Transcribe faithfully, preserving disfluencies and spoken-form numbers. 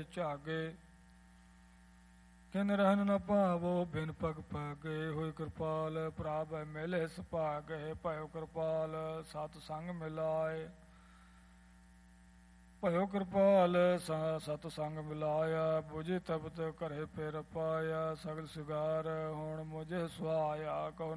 ਝਾਗੇ। ਕਿਨ ਰਹਿਨ ਨ ਭਾਵੋ ਬਿਨ ਪਗ ਪਾਗੇ, ਹੋਇ ਕਿਰਪਾਲ ਪ੍ਰਭ ਮਿਲੇ ਸੁਭਾਗੇ। ਭਇਓ ਕਿਰਪਾਲ ਸਤ ਸੰਗ ਮਿਲਾਏ, ਭਇਓ ਕਿਰਪਾਲ ਸਤ ਸੰਗ ਮਿਲਾਇਆ। ਬੁਝੇ ਤਬਤ ਘਰੇ ਫਿਰ ਪਾਇਆ, ਸਗਲ ਸਿਗਾਰ ਹੁਣ ਮੁਝੇ ਸੁਹਾਇਆ। ਕਹੋ